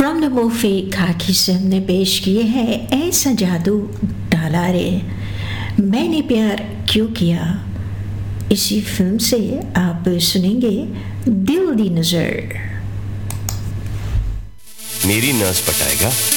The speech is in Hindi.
फ्रॉम द मूवी खाकी से हमने पेश किए हैं ऐसा जादू डाला रे, मैंने प्यार क्यों किया। इसी फिल्म से आप सुनेंगे दिल दी नजर। मेरी नस पटाएगा